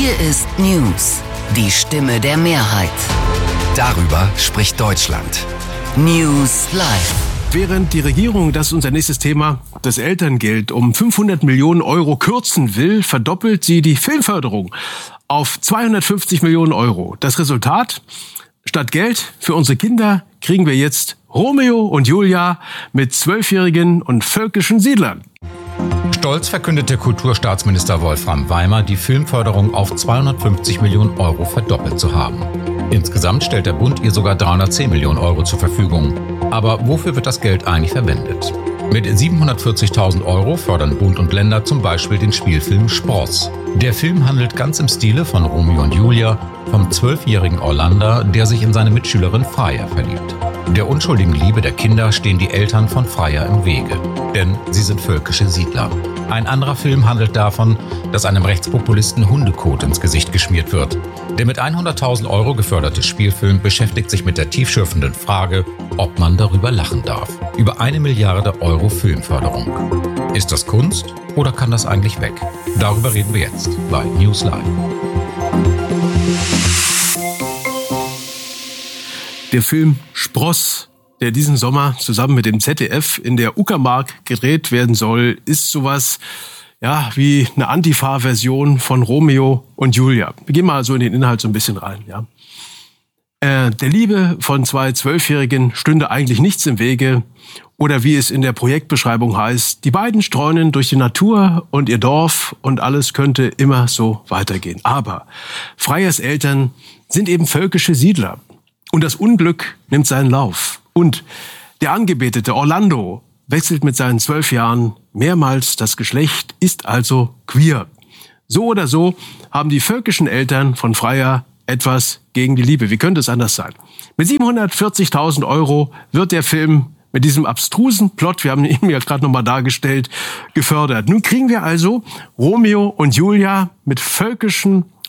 Hier ist News, die Stimme der Mehrheit. Darüber spricht Deutschland. News Live. Während die Regierung, das ist unser nächstes Thema, das Elterngeld um 500 Millionen Euro kürzen will, verdoppelt sie die Filmförderung auf 250 Millionen Euro. Das Resultat? Statt Geld für unsere Kinder kriegen wir jetzt Romeo und Julia mit 12-jährigen und völkischen Siedlern. Stolz verkündete Kulturstaatsminister Wolfram Weimer, die Filmförderung auf 250 Millionen Euro verdoppelt zu haben. Insgesamt stellt der Bund ihr sogar 310 Millionen Euro zur Verfügung. Aber wofür wird das Geld eigentlich verwendet? Mit 740.000 Euro fördern Bund und Länder zum Beispiel den Spielfilm Spross. Der Film handelt ganz im Stile von Romeo und Julia vom 12-jährigen Orlando, der sich in seine Mitschülerin Freya verliebt. Der unschuldigen Liebe der Kinder stehen die Eltern von Freya im Wege, denn sie sind völkische Siedler. Ein anderer Film handelt davon, dass einem Rechtspopulisten Hundekot ins Gesicht geschmiert wird. Der mit 100.000 Euro geförderte Spielfilm beschäftigt sich mit der tiefschürfenden Frage, ob man darüber lachen darf. Über 1 Milliarde Euro Filmförderung. Ist das Kunst oder kann das eigentlich weg? Darüber reden wir jetzt bei News Live. Der Film Spross, der diesen Sommer zusammen mit dem ZDF in der Uckermark gedreht werden soll, ist sowas wie eine Antifa-Version von Romeo und Julia. Wir gehen mal so in den Inhalt so ein bisschen rein. Ja. Der Liebe von zwei 12-Jährigen stünde eigentlich nichts im Wege. Oder wie es in der Projektbeschreibung heißt, die beiden streunen durch die Natur und ihr Dorf und alles könnte immer so weitergehen. Aber Freyas Eltern sind eben völkische Siedler. Und das Unglück nimmt seinen Lauf. Und der Angebetete Orlando wechselt mit seinen 12 Jahren mehrmals das Geschlecht, ist also queer. So oder so haben die völkischen Eltern von Freya etwas gegen die Liebe. Wie könnte es anders sein? Mit 740.000 Euro wird der Film mit diesem abstrusen Plot, wir haben ihn ja gerade nochmal dargestellt, gefördert. Nun kriegen wir also Romeo und Julia mit völkischen